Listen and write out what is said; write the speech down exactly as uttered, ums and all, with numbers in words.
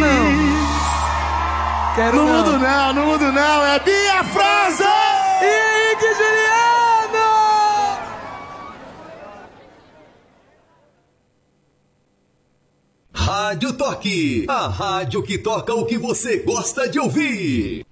não. Quero não. não. Não mudo não, não mudo não. É Bia França! E Henrique Juliano! Rádio Toque, a rádio que toca o que você gosta de ouvir.